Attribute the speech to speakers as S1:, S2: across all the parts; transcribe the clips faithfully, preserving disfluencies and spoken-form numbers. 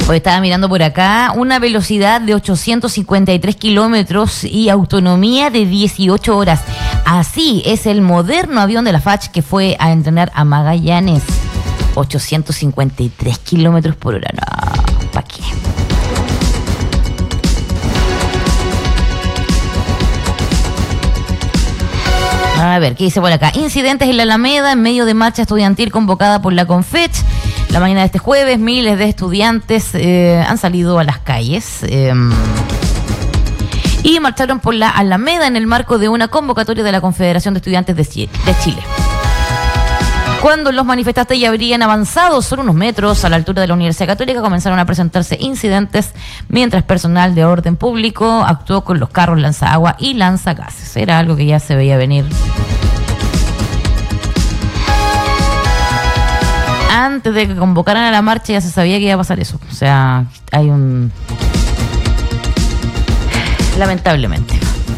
S1: Pues estaba mirando por acá, una velocidad de ochocientos cincuenta y tres kilómetros y autonomía de dieciocho horas. Así es el moderno avión de la F A C que fue a entrenar a Magallanes. ochocientos cincuenta y tres kilómetros por hora. No, ¿para qué? A ver, ¿qué dice por acá? Incidentes en la Alameda en medio de marcha estudiantil convocada por la Confech. La mañana de este jueves, miles de estudiantes eh, han salido a las calles eh, y marcharon por la Alameda en el marco de una convocatoria de la Confederación de Estudiantes de Chile. Cuando los manifestantes ya habrían avanzado solo unos metros a la altura de la Universidad Católica, comenzaron a presentarse incidentes mientras personal de orden público actuó con los carros lanzaagua y lanzagases. Era algo que ya se veía venir. Antes de que convocaran a la marcha ya se sabía que iba a pasar eso. O sea, hay un... Lamentablemente.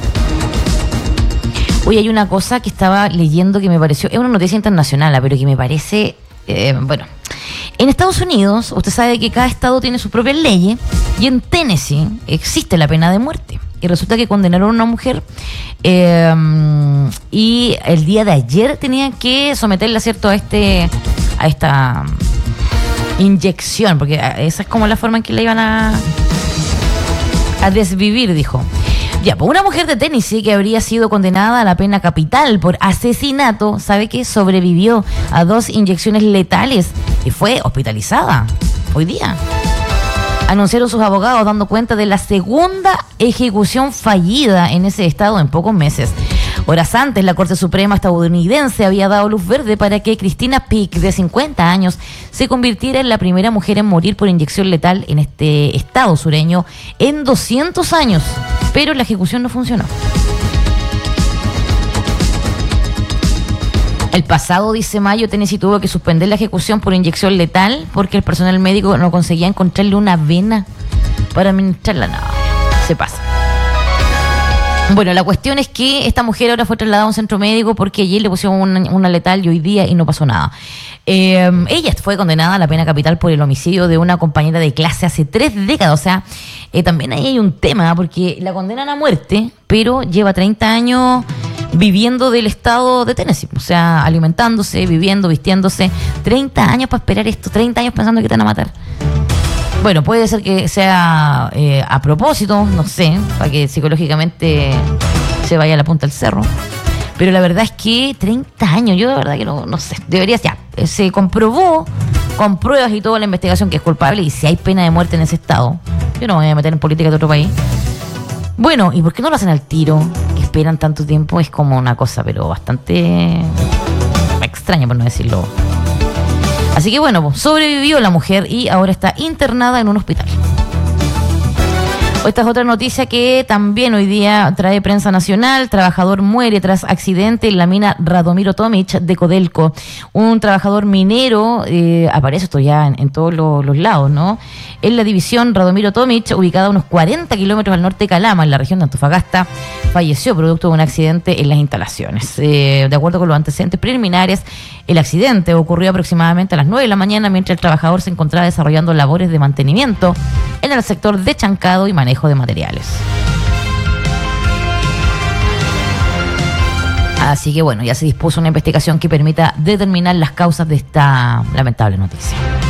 S1: Hoy hay una cosa que estaba leyendo que me pareció, es una noticia internacional, pero que me parece, eh, bueno, en Estados Unidos, usted sabe que cada estado tiene sus propias leyes, y en Tennessee existe la pena de muerte. Y resulta que condenaron a una mujer eh, y el día de ayer tenían que someterla, ¿cierto?, a este, a esta inyección, porque esa es como la forma en que la iban a, a desvivir, dijo. Ya, pues una mujer de Tennessee que habría sido condenada a la pena capital por asesinato, ¿sabe qué? Sobrevivió a dos inyecciones letales y fue hospitalizada hoy día. Anunciaron sus abogados dando cuenta de la segunda ejecución fallida en ese estado en pocos meses. Horas antes, la Corte Suprema estadounidense había dado luz verde para que Christina Peck, de cincuenta años, se convirtiera en la primera mujer en morir por inyección letal en este estado sureño en doscientos años. Pero la ejecución no funcionó. El pasado diez de mayo, Tennessee tuvo que suspender la ejecución por inyección letal porque el personal médico no conseguía encontrarle una vena para administrarla. No, se pasa. Bueno, la cuestión es que esta mujer ahora fue trasladada a un centro médico porque ayer le pusieron una, una letal y hoy día y no pasó nada. Eh, ella fue condenada a la pena capital por el homicidio de una compañera de clase hace tres décadas. O sea, eh, también ahí hay un tema porque la condenan a muerte, pero lleva treinta años viviendo del estado de Tennessee. O sea, alimentándose, viviendo, vistiéndose. treinta años para esperar esto, treinta años pensando que te van a matar. Bueno, puede ser que sea eh, a propósito, no sé, para que psicológicamente se vaya a la punta del cerro. Pero la verdad es que treinta años, yo de verdad que no, no sé, debería ya, se comprobó con pruebas y toda la investigación que es culpable y si hay pena de muerte en ese estado, yo no me voy a meter en política de otro país. Bueno, ¿y por qué no lo hacen al tiro? Que esperan tanto tiempo, es como una cosa, pero bastante extraña por no decirlo. Así que bueno, sobrevivió la mujer y ahora está internada en un hospital. Esta es otra noticia que también hoy día trae prensa nacional. Trabajador muere tras accidente en la mina Radomiro Tomic de Codelco. Un trabajador minero, eh, aparece esto ya en, en todos los, los lados, ¿no? En la división Radomiro Tomic, ubicada a unos cuarenta kilómetros al norte de Calama, en la región de Antofagasta, falleció producto de un accidente en las instalaciones. Eh, de acuerdo con los antecedentes preliminares, el accidente ocurrió aproximadamente a las nueve de la mañana mientras el trabajador se encontraba desarrollando labores de mantenimiento en el sector de chancado y manejo de materiales. Así que bueno, ya se dispuso una investigación que permita determinar las causas de esta lamentable noticia.